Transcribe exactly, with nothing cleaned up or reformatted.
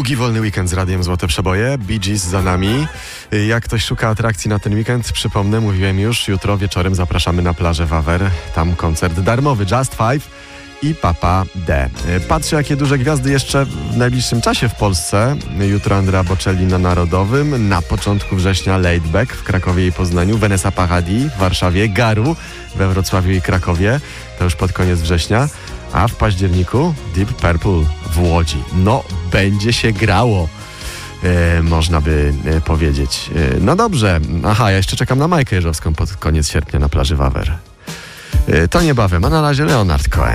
Długi, wolny weekend z Radiem Złote Przeboje. Bee Gees za nami. Jak ktoś szuka atrakcji na ten weekend, przypomnę, mówiłem już, jutro wieczorem zapraszamy na plażę Wawer. Tam koncert darmowy Just Five i Papa D. Patrzę, jakie duże gwiazdy jeszcze w najbliższym czasie w Polsce. Jutro Andrea Bocelli na Narodowym, na początku września Laidback w Krakowie i Poznaniu, Vanessa Paradis w Warszawie, Garu we Wrocławiu i Krakowie, to już pod koniec września, a w październiku Deep Purple w Łodzi. No, będzie się grało, e, można by e, powiedzieć. E, no dobrze, aha, ja jeszcze czekam na Majkę Jeżowską pod koniec sierpnia na plaży Wawer. E, to niebawem, a na razie Leonard Cohen.